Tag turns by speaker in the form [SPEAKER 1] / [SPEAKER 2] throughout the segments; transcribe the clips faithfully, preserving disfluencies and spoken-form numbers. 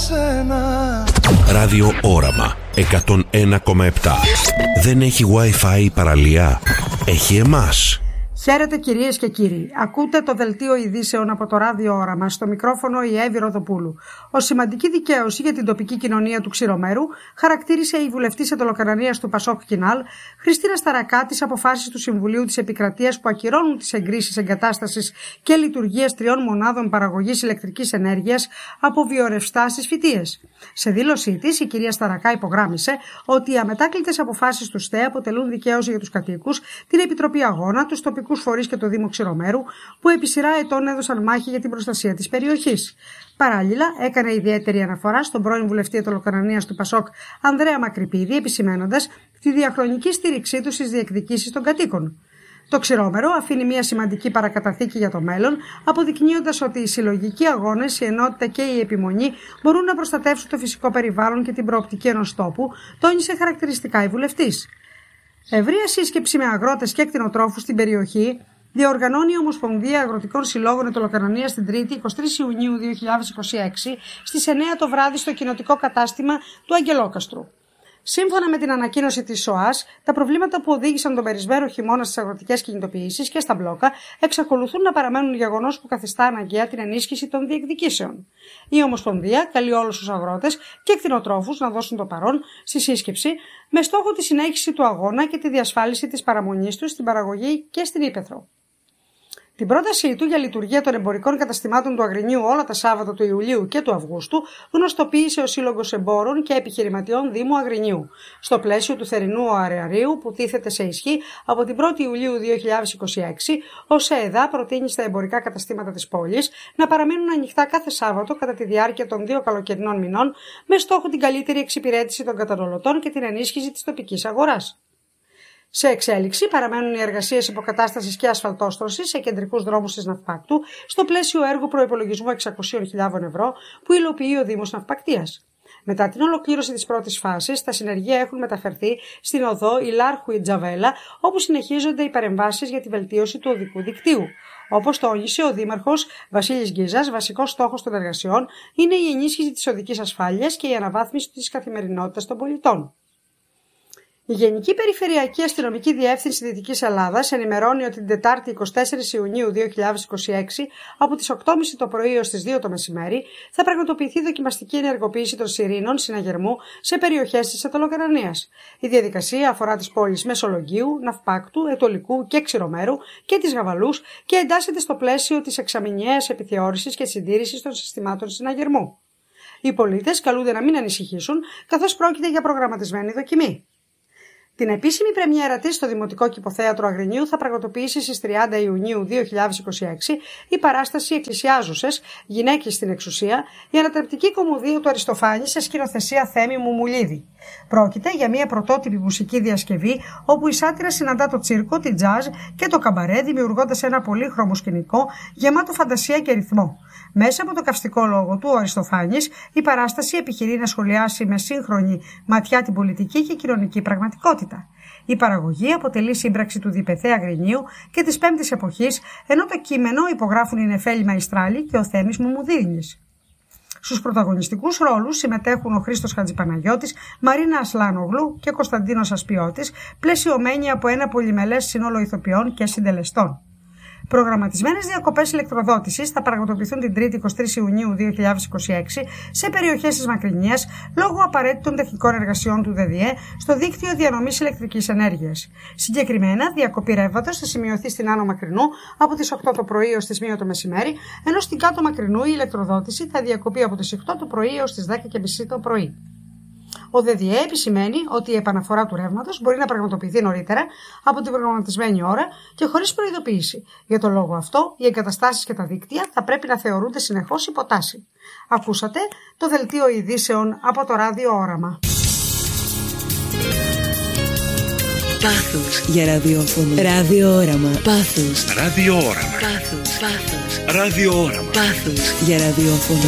[SPEAKER 1] σένα.
[SPEAKER 2] Ράδιο Όραμα εκατόν ένα κόμμα επτά. Δεν έχει Wi-Fi η παραλία? Έχει εμάς.
[SPEAKER 3] Χαίρετε κυρίες και κύριοι. Ακούτε το δελτίο ειδήσεων από το Ράδιο Όραμα. Στο μικρόφωνο η Εύη Ροδοπούλου. Ως σημαντική δικαίωση για την τοπική κοινωνία του Ξηρομέρου χαρακτήρισε η βουλευτής εντολοκαρανίας του Πασόκ Κινάλ, Χριστίνα Σταρακά, τις αποφάσεις του Συμβουλίου της Επικρατείας που ακυρώνουν τις εγκρίσεις εγκατάστασης και λειτουργίας τριών μονάδων παραγωγής ηλεκτρικής ενέργειας από βιορευστά στις Φυτίες. Σε δήλωσή της, η κυρία Σταρακά υπογράμμισε ότι οι αμετάκλητες αποφάσεις του ΣΤΕ αποτελούν δικαίωση για τους κατοίκους, την Επιτροπή Αγώνα, τους τοπικούς φορείς και το Δήμο Ξηρομέρου, που επί σειρά ετών έδωσαν μάχη για την προστασία της περιοχής. Παράλληλα, έκανε ιδιαίτερη αναφορά στον πρώην βουλευτή εντολοκαρανίας του Πασόκ, Ανδρέα Μακρυπίδη, επισημένοντας τη διαχρονική στήριξή του στις διεκδικήσεις των κατοίκων. Το Ξηρόμερο αφήνει μια σημαντική παρακαταθήκη για το μέλλον, αποδεικνύοντας ότι οι συλλογικοί αγώνες, η ενότητα και η επιμονή μπορούν να προστατεύσουν το φυσικό περιβάλλον και την προοπτική ενός τόπου, τόνισε χαρακτηριστικά η βουλευτής. Ευρεία σύσκεψη με αγρότες και κτηνοτρόφους στην περιοχή διοργανώνει η Ομοσπονδία Αγροτικών Συλλόγων Εντολοκαρανίας την Τρίτη, εικοστή τρίτη Ιουνίου δύο χιλιάδες είκοσι έξι, στις εννέα το βράδυ στο κοινοτικό κατάστημα του Αγγελόκαστρου. Σύμφωνα με την ανακοίνωση της ΣΟΑΣ, τα προβλήματα που οδήγησαν τον περισμένο χειμώνα στις αγροτικές κινητοποιήσεις και στα μπλόκα εξακολουθούν να παραμένουν γεγονός που καθιστά αναγκαία την ενίσχυση των διεκδικήσεων. Η Ομοσπονδία καλεί όλους τους αγρότες και κτηνοτρόφους να δώσουν το παρόν στη σύσκεψη με στόχο τη συνέχιση του αγώνα και τη διασφάλιση της παραμονής τους στην παραγωγή και στην ύπαιθρο. Την πρότασή του για λειτουργία των εμπορικών καταστημάτων του Αγρινίου όλα τα Σάββατα του Ιουλίου και του Αυγούστου γνωστοποίησε ο Σύλλογος Εμπόρων και Επιχειρηματιών Δήμου Αγρινίου, στο πλαίσιο του θερινού αεραρίου που τίθεται σε ισχύ από την πρώτη Ιουλίου δύο χιλιάδες είκοσι έξι, ο ΣΕΕΔΑ προτείνει στα εμπορικά καταστήματα της πόλης να παραμείνουν ανοιχτά κάθε Σάββατο κατά τη διάρκεια των δύο καλοκαιρινών μηνών, με στόχο την καλύτερη εξυπηρέτηση των καταναλωτών και την ενίσχυση της τοπικής αγοράς. Σε εξέλιξη παραμένουν οι εργασίες υποκατάστασης και ασφαλτόστρωσης σε κεντρικούς δρόμους της Ναυπάκτου, στο πλαίσιο έργου προϋπολογισμού εξακόσιες χιλιάδες ευρώ που υλοποιεί ο Δήμος Ναυπακτίας. Μετά την ολοκλήρωση της πρώτης φάσης, τα συνεργεία έχουν μεταφερθεί στην οδό Ηλάρχου-Ιτζαβέλα, όπου συνεχίζονται οι παρεμβάσεις για τη βελτίωση του οδικού δικτύου. Όπως τόνισε ο Δήμαρχος Βασίλης Γκίζας, βασικός στόχος των εργασιών είναι η ενίσχυση της οδικής ασφάλειας και η αναβάθμιση της καθημερινότητας των πολιτών. Η Γενική Περιφερειακή Αστυνομική Διεύθυνση Δυτικής Ελλάδας ενημερώνει ότι την Τετάρτη εικοστή τέταρτη Ιουνίου δύο χιλιάδες είκοσι έξι από τις οκτώ και μισή το πρωί έως τις δύο το μεσημέρι θα πραγματοποιηθεί δοκιμαστική ενεργοποίηση των σιρήνων συναγερμού σε περιοχές της Εντολοκαρανίας. Η διαδικασία αφορά τις πόλεις Μεσολογγίου, Ναυπάκτου, Ετωλικού και Ξηρομέρου και της Γαβαλούς και εντάσσεται στο πλαίσιο της εξαμηνιαίας επιθεώρησης και συντήρησης των συστημάτων συναγερμού. Οι πολίτες καλούνται να μην ανησυχήσουν, καθώς πρόκειται για προγραμματισμένη δοκιμή. Την επίσημη πρεμιέρα της στο Δημοτικό Κηποθέατρο Αγρινίου θα πραγματοποιήσει στις τριάντα Ιουνίου δύο χιλιάδες είκοσι έξι η παράσταση «Εκκλησιάζουσες, γυναίκες στην εξουσία», η ανατρεπτική κομμωδία του Αριστοφάνη σε σκηνοθεσία Θέμη Μουμουλίδη. Πρόκειται για μια πρωτότυπη μουσική διασκευή όπου η σάτυρα συναντά το τσίρκο, την τζάζ και το καμπαρέ, δημιουργώντας ένα πολύχρωμο σκηνικό γεμάτο φαντασία και ρυθμό. Μέσα από το καυστικό λόγο του, ο Αριστοφάνης, η παράσταση επιχειρεί να σχολιάσει με σύγχρονη ματιά την πολιτική και κοινωνική πραγματικότητα. Η παραγωγή αποτελεί σύμπραξη του Διπεθέ Αγρινίου και της Πέμπτης Εποχής, ενώ το κείμενο υπογράφουν η Νεφέλη Μαϊστράλη και ο Θέμης Μουμουδίνης. Στους πρωταγωνιστικούς ρόλους συμμετέχουν ο Χρήστος Χατζηπαναγιώτης, Μαρίνα Ασλάνογλου και Κωνσταντίνος Ασπιώτης, πλαισιωμένοι από ένα πολυμελές σύνολο ηθοποιών και συντελεστών. Προγραμματισμένες διακοπές ηλεκτροδότησης θα πραγματοποιηθούν την Τρίτη εικοστή τρίτη Ιουνίου δύο χιλιάδες είκοσι έξι σε περιοχές της Μακρινίας λόγω απαραίτητων τεχνικών εργασιών του ΔΕΔΙΕ στο δίκτυο διανομής ηλεκτρικής ενέργειας. Συγκεκριμένα, διακοπή ρεύματος θα σημειωθεί στην Άνω Μακρινού από τις οκτώ το πρωί έως τις μία το μεσημέρι, ενώ στην Κάτω Μακρινού η ηλεκτροδότηση θα διακοπεί από τις οκτώ το πρωί έως τις δέκα και μισή το πρωί. Ο ΔΕΔΙΕ επισημαίνει ότι η επαναφορά του ρεύματος μπορεί να πραγματοποιηθεί νωρίτερα από την προγραμματισμένη ώρα και χωρίς προειδοποίηση. Για τον λόγο αυτό, οι εγκαταστάσεις και τα δίκτυα θα πρέπει να θεωρούνται συνεχώς υποτάση. Ακούσατε το δελτίο ειδήσεων από το Ράδιο Όραμα.
[SPEAKER 4] Πάθος για ραδιόφωνο. Ράδιο Όραμα. Πάθος.
[SPEAKER 2] Ράδιο Όραμα.
[SPEAKER 4] Πάθος. Πάθος.
[SPEAKER 2] Ράδιο Όραμα.
[SPEAKER 4] Πάθος για ραδιόφωνο.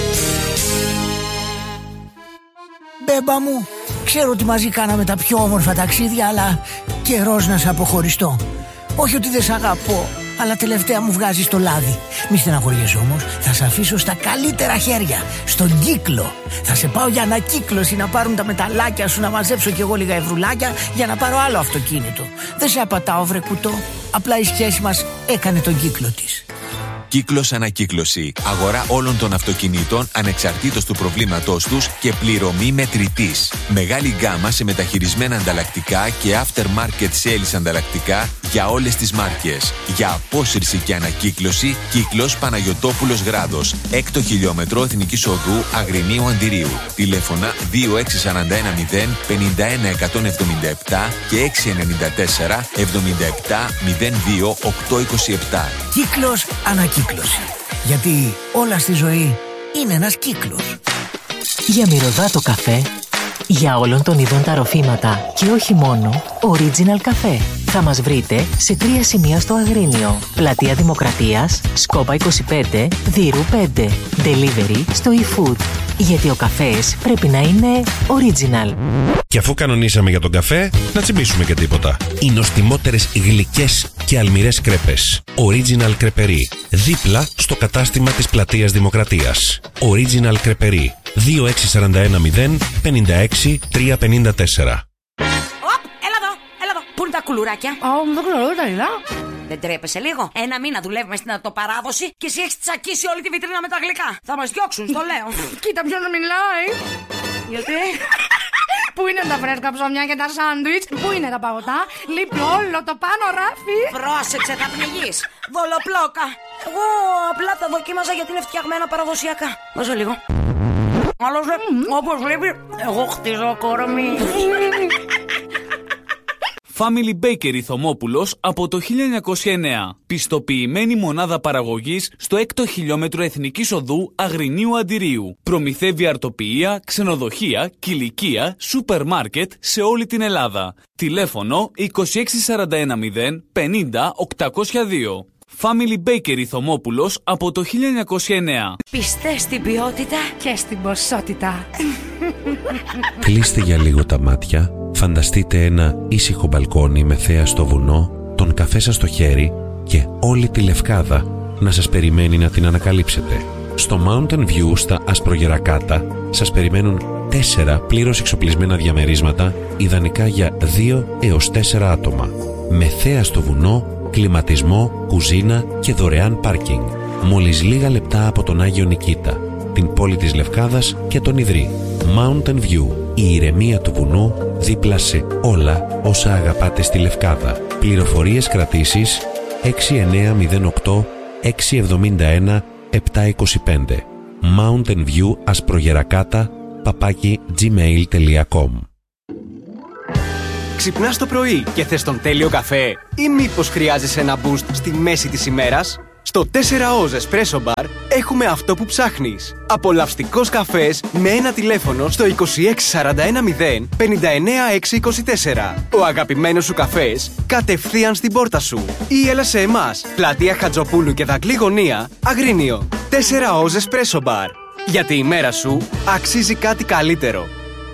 [SPEAKER 5] Μπέμπα μου, ξέρω ότι μαζί κάναμε τα πιο όμορφα ταξίδια, αλλά καιρός να σε αποχωριστώ. Όχι ότι δεν σ' αγαπώ, αλλά τελευταία μου βγάζεις το λάδι. Μη στεναχωριέσαι όμως, θα σε αφήσω στα καλύτερα χέρια, στον κύκλο. Θα σε πάω για ανακύκλωση να πάρουν τα μεταλλάκια σου, να μαζέψω κι εγώ λίγα ευρουλάκια για να πάρω άλλο αυτοκίνητο. Δεν σε απατάω βρε κουτό, απλά η σχέση μας έκανε τον κύκλο της.
[SPEAKER 1] Κύκλος Ανακύκλωση. Αγορά όλων των αυτοκινήτων ανεξαρτήτως του προβλήματός τους και πληρωμή μετρητής. Μεγάλη γκάμα σε μεταχειρισμένα ανταλλακτικά και aftermarket sales ανταλλακτικά για όλες τις μάρκες. Για απόσυρση και ανακύκλωση, Κύκλος Παναγιωτόπουλος Γράδος. Έκτο χιλιόμετρο Εθνικής Οδού Αγρινίου Αντιρίου. Τηλέφωνα δύο έξι τέσσερα ένα μηδέν πενήντα ένα εκατόν εβδομήντα επτά και έξι εννιά τέσσερα εβδομήντα επτά μηδέν δύο οκτώ είκοσι επτά.
[SPEAKER 5] Κύκλος Ανακύκλωση. Γιατί όλα στη ζωή είναι ένας κύκλος.
[SPEAKER 6] Για μυρωδάτο καφέ, για όλων των ειδών τα ροφήματα και όχι μόνο, Original Café. Θα μας βρείτε σε τρία σημεία στο Αγρίνιο. Πλατεία Δημοκρατίας, Σκόπα είκοσι πέντε, Δύρου πέντε. Delivery στο eFood. Γιατί ο καφές πρέπει να είναι original.
[SPEAKER 2] Και αφού κανονίσαμε για τον καφέ, να τσιμπήσουμε και τίποτα. Οι νοστιμότερες γλυκές και αλμυρές κρέπες. Original Κρεπερί. Δίπλα στο κατάστημα της Πλατείας Δημοκρατίας. Original Κρεπερί. δύο έξι τέσσερα ένα μηδέν πέντε έξι τρία πέντε τέσσερα.
[SPEAKER 7] Πού είναι τα κουλουράκια?
[SPEAKER 3] Ω, μου δεν ξέρω, τα είδα.
[SPEAKER 7] Δεν τρέπεσαι λίγο? Ένα μήνα δουλεύουμε στην αυτοπαράδοση και εσύ έχεις τσακίσει όλη τη βιτρίνα με τα γλυκά. Θα μας διώξουν, στο λέω.
[SPEAKER 3] Κοίτα ποιος να μιλάει.
[SPEAKER 7] Γιατί?
[SPEAKER 3] Πού είναι τα φρέσκα ψωμιά και τα σάντουιτς? Πού είναι τα παγωτά? Λείπει όλο το πάνω ράφι.
[SPEAKER 7] Πρόσεξε, θα πνιγείς. Δολοπλόκα. Εγώ απλά τα δοκίμαζα γιατί είναι φτιαγμένα παραδοσιακά. Δώσε λίγο. Άλλος δε, όπως βλέπει, εγώ χτίζω κορμί.
[SPEAKER 8] Family Bakery Θωμόπουλος από το χίλια εννιακόσια εννέα. Πιστοποιημένη μονάδα παραγωγής στο έκτο χιλιόμετρο Εθνικής Οδού Αγρινίου Αντιρίου. Προμηθεύει αρτοποιεία, ξενοδοχεία, κηλικεία, σούπερ μάρκετ σε όλη την Ελλάδα. Τηλέφωνο είκοσι έξι σαράντα ένα μηδέν πενήντα οκτακόσια δύο. Family Bakery Θωμόπουλος από το χίλια εννιακόσια εννέα.
[SPEAKER 7] Πιστές στην ποιότητα
[SPEAKER 3] και στην ποσότητα.
[SPEAKER 2] Κλείστε για λίγο τα μάτια. Φανταστείτε ένα ήσυχο μπαλκόνι με θέα στο βουνό, τον καφέ σας στο χέρι και όλη τη Λευκάδα να σας περιμένει να την ανακαλύψετε. Στο Mountain View στα Ασπρογερακάτα σας περιμένουν τέσσερα πλήρως εξοπλισμένα διαμερίσματα, ιδανικά για δύο έως τέσσερα άτομα. Με θέα στο βουνό, κλιματισμό, κουζίνα και δωρεάν πάρκινγκ. Μόλις λίγα λεπτά από τον Άγιο Νικήτα, την πόλη της Λευκάδας και τον Ιδρύ. Mountain View, η ηρεμία του βουνού δίπλα σε όλα όσα αγαπάτε στη Λευκάδα. Πληροφορίες κρατήσεις έξι εννιά μηδέν οκτώ έξι εβδομήντα ένα επτά είκοσι πέντε. Mountain View Ασπρογερακάτα παπάκι gmail τελεία com.
[SPEAKER 9] Ξυπνάς το πρωί και θες τον τέλειο καφέ ή μήπως χρειάζεσαι ένα boost στη μέση της ημέρας? Στο τέσσερα Oz Espresso Bar έχουμε αυτό που ψάχνεις. Απολαυστικός καφές με ένα τηλέφωνο στο είκοσι έξι σαράντα ένα μηδέν πενήντα εννέα έξι είκοσι τέσσερα. Ο αγαπημένος σου καφές κατευθείαν στην πόρτα σου. Ή έλα σε εμάς, Πλατεία Χατζοπούλου και Δακλή Γωνία, Αγρίνιο. τέσσερα Oz Espresso Bar. Γιατί η μέρα σου αξίζει κάτι καλύτερο.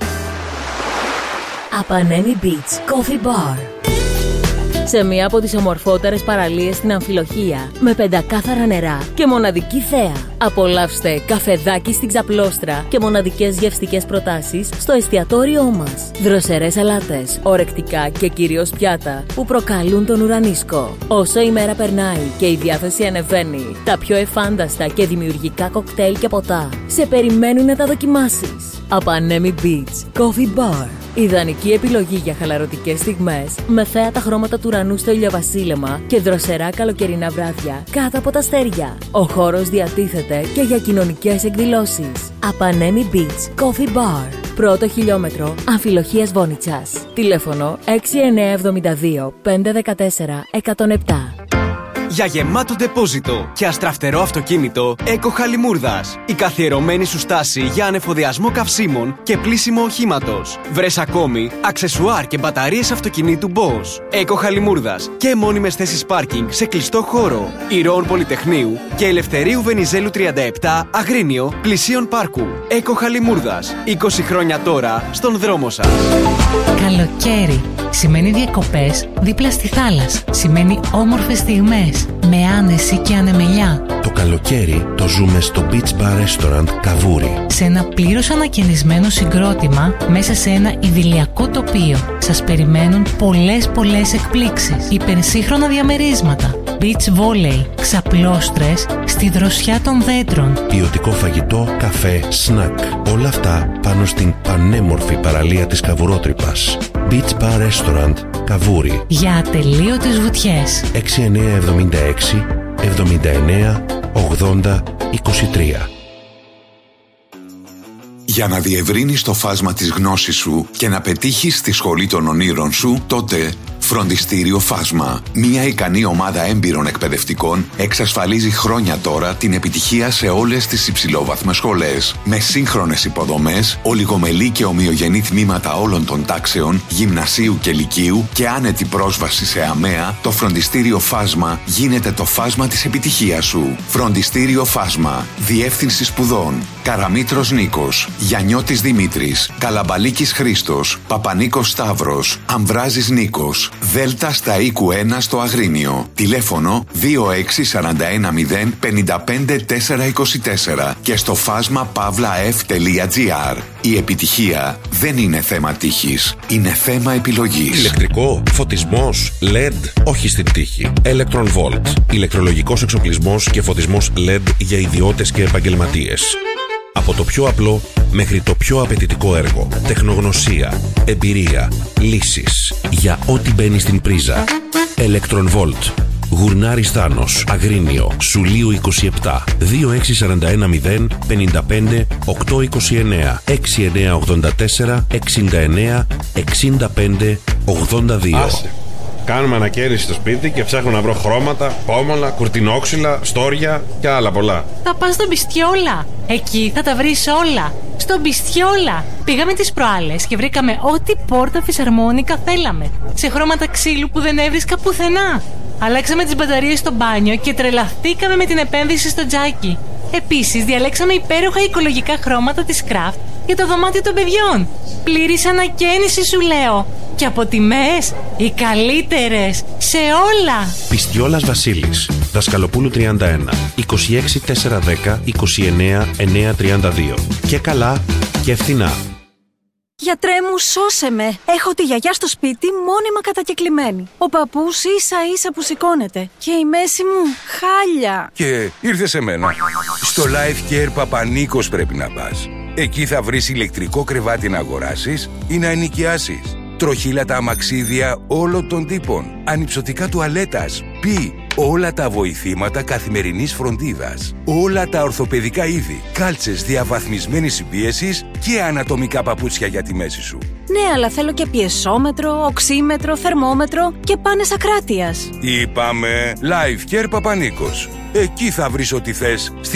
[SPEAKER 6] Απανέμι Beach Coffee Bar. Σε μία από τις ομορφότερες παραλίες στην Αμφιλοχία, με πεντακάθαρα νερά και μοναδική θέα. Απολαύστε καφεδάκι στην ξαπλώστρα και μοναδικές γευστικές προτάσεις στο εστιατόριό μας. Δροσερές σαλάτες, ορεκτικά και κυρίως πιάτα που προκαλούν τον ουρανίσκο. Όσο η μέρα περνάει και η διάθεση ανεβαίνει, τα πιο εφάνταστα και δημιουργικά κοκτέιλ και ποτά σε περιμένουν να τα δοκιμάσεις. Απανέμι Beach Coffee Bar. Ιδανική επιλογή για χαλαρωτικές στιγμές, με θέα τα χρώματα του ουρανού στο ηλιοβασίλεμα και δροσερά καλοκαιρινά βράδια κάτω από τα αστέρια. Ο χώρος διατίθεται και για κοινωνικές εκδηλώσεις. Απανέμι Beach Coffee Bar. Πρώτο χιλιόμετρο Αμφιλοχίας Βόνιτσας. Τηλέφωνο έξι εννιά εβδομήντα δύο πεντακόσια δεκατέσσερα εκατόν επτά.
[SPEAKER 9] Για γεμάτο ντεπόζιτο και αστραφτερό αυτοκίνητο, Eco Χαλιμούρδας. Η καθιερωμένη σου στάση για ανεφοδιασμό καυσίμων και πλύσιμο οχήματος. Βρες ακόμη αξεσουάρ και μπαταρίες αυτοκινήτου Bosch. Eco Χαλιμούρδας και μόνιμες θέσεις πάρκινγκ σε κλειστό χώρο. Ηρώων Πολυτεχνείου και Ελευθερίου Βενιζέλου τριάντα επτά, Αγρίνιο, πλησίον πάρκου. Eco Χαλιμούρδας. είκοσι χρόνια τώρα στον δρόμο σας.
[SPEAKER 10] Καλοκαίρι σημαίνει διακοπές δίπλα στη θάλασσα. Σημαίνει όμορφες στιγμές. εκπλήξεις με άνεση και ανεμελιά.
[SPEAKER 2] Το καλοκαίρι το ζούμε στο Beach Bar Restaurant Καβούρι.
[SPEAKER 10] Σε ένα πλήρως ανακαινισμένο συγκρότημα μέσα σε ένα ιδηλιακό τοπίο. Σας περιμένουν πολλές πολλές εκπλήξεις, υπερσύγχρονα διαμερίσματα, beach volley, ξαπλώστρες στη δροσιά των δέντρων,
[SPEAKER 2] ποιοτικό φαγητό, καφέ, σνακ. Όλα αυτά πάνω στην πανέμορφη παραλία της Καβουρότρυπας. Beach Bar Restaurant Καβούρι.
[SPEAKER 10] Για ατελείωτες βουτιές.
[SPEAKER 2] έξι εννιά εβδομήντα έξι εβδομήντα εννέα ογδόντα είκοσι τρία.
[SPEAKER 11] Για να διευρύνεις το φάσμα της γνώσης σου και να πετύχεις τη σχολή των ονείρων σου, τότε Φροντιστήριο Φάσμα. Μια ικανή ομάδα έμπειρων εκπαιδευτικών εξασφαλίζει χρόνια τώρα την επιτυχία σε όλες τις υψηλόβαθμες σχολές. Με σύγχρονες υποδομές, ολιγομελή και ομοιογενή τμήματα όλων των τάξεων, γυμνασίου και λυκείου και άνετη πρόσβαση σε ΑΜΕΑ, το Φροντιστήριο Φάσμα γίνεται το φάσμα της επιτυχίας σου. Φροντιστήριο Φάσμα. Διεύθυνση σπουδών. Καραμήτρος Νίκος, Γιαννιώτης Δημήτρης, Καλαμπαλίκης Χρήστος, Παπανίκος Σταύρος, Αμβράζης Νίκος, Δέλτα στα οίκου ένα στο Αγρίνιο. Τηλέφωνο δύο έξι τέσσερα ένα μηδέν πέντε πέντε τέσσερα είκοσι τέσσερα και στο φάσμα παύλα εφ τελεία τζι άρ. Η επιτυχία δεν είναι θέμα τύχης, είναι θέμα επιλογής.
[SPEAKER 2] Ηλεκτρικό, φωτισμός, ελ ι ντι, όχι στην τύχη. Electron Volt. Ηλεκτρολογικός εξοπλισμός και φωτισμός ελ ι ντι για ιδιώτες και επαγγελματίες. Από το πιο απλό μέχρι το πιο απαιτητικό έργο. Τεχνογνωσία, εμπειρία, λύσεις. Για ό,τι μπαίνει στην πρίζα. Electron Volt. Γουρνάρης Θάνος, Αγρίνιο, Σουλίου είκοσι επτά, δύο έξι τέσσερα ένα μηδέν πέντε πέντε οκτώ είκοσι εννέα, έξι εννιά ογδόντα τέσσερα εξήντα εννέα εξήντα πέντε ογδόντα δύο.
[SPEAKER 12] Άσε. Κάνουμε ανακαίνιση στο σπίτι και ψάχνω να βρω χρώματα, πόμολα, κουρτινόξυλα, στόρια και άλλα πολλά.
[SPEAKER 10] Θα πας στο Μπιστιόλα. Εκεί θα τα βρεις όλα. Στο Μπιστιόλα. Πήγαμε τις προάλλες και βρήκαμε ό,τι πόρτα φυσαρμόνικα θέλαμε. Σε χρώματα ξύλου που δεν έβρισκα πουθενά. Αλλάξαμε τις μπαταρίες στο μπάνιο και τρελαθήκαμε με την επένδυση στο τζάκι. Επίσης, διαλέξαμε υπέροχα οικολογικά χρώματα της Craft για το δωμάτιο των παιδιών. Πλήρης ανακαίνιση, σου λέω. Και από τιμές, οι καλύτερες σε όλα.
[SPEAKER 2] Πιστιόλας Βασίλης, Δασκαλοπούλου τριάντα ένα, είκοσι έξι τετρακόσια δέκα είκοσι εννέα εννιακόσια τριάντα δύο. Και καλά και φθηνά.
[SPEAKER 13] Γιατρέ μου, σώσε με. Έχω τη γιαγιά στο σπίτι μόνιμα κατακεκλημένη. Ο παππούς ίσα ίσα που σηκώνεται. Και η μέση μου χάλια.
[SPEAKER 14] Και ήρθε σε μένα. Στο Life Care Παπανίκος πρέπει να πας. Εκεί θα βρεις ηλεκτρικό κρεβάτι να αγοράσεις ή να ενοικιάσεις. Τροχύλατα αμαξίδια όλων των τύπων. Ανυψωτικά τουαλέτας. Πι. Όλα τα βοηθήματα καθημερινής φροντίδας. Όλα τα ορθοπαιδικά είδη. Κάλτσες διαβαθμισμένης συμπίεσης και ανατομικά παπούτσια για τη μέση σου.
[SPEAKER 13] Ναι, αλλά θέλω και πιεσόμετρο, οξύμετρο, θερμόμετρο και πάνες ακράτειας.
[SPEAKER 14] Είπαμε Life Care Παπανίκος. Εκεί θα βρεις ό,τι θες στη